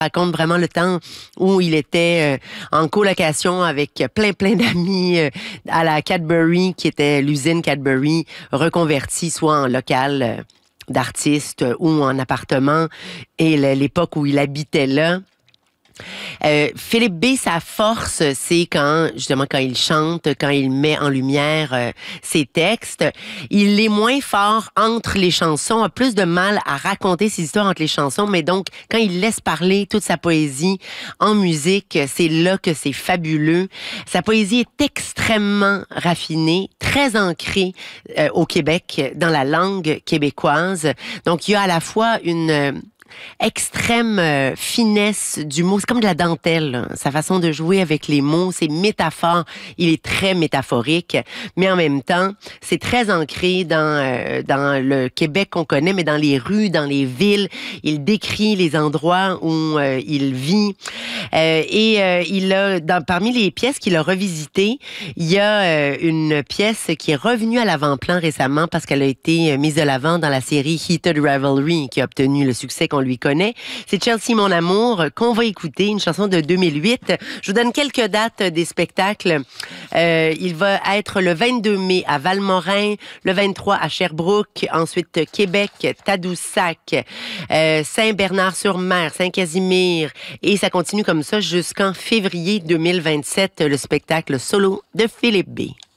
Raconte vraiment le temps où il était en colocation avec plein d'amis à la Cadbury, qui était l'usine Cadbury, reconvertie soit en local d'artistes ou en appartement, et l'époque où il habitait là. Philippe B, sa force, c'est justement, quand il chante, quand il met en lumière ses textes. Il est moins fort entre les chansons, a plus de mal à raconter ses histoires entre les chansons, mais donc, quand il laisse parler toute sa poésie en musique, c'est là que c'est fabuleux. Sa poésie est extrêmement raffinée, très ancrée au Québec, dans la langue québécoise. Donc, il y a à la fois une extrême finesse du mot. C'est comme de la dentelle, là. Sa façon de jouer avec les mots, ses métaphores. Il est très métaphorique, mais en même temps, c'est très ancré dans le Québec qu'on connaît, mais dans les rues, dans les villes. Il décrit les endroits où il vit. Parmi les pièces qu'il a revisitées, il y a une pièce qui est revenue à l'avant-plan récemment parce qu'elle a été mise de l'avant dans la série Heated Rivalry, qui a obtenu le succès qu'on lui connaît. C'est Chelsea Mon Amour qu'on va écouter, une chanson de 2008. Je vous donne quelques dates des spectacles. Il va être le 22 mai à Valmorin, le 23 à Sherbrooke, ensuite Québec, Tadoussac, Saint-Bernard-sur-Mer, Saint-Casimir, et ça continue comme ça jusqu'en février 2027, le spectacle solo de Philippe B.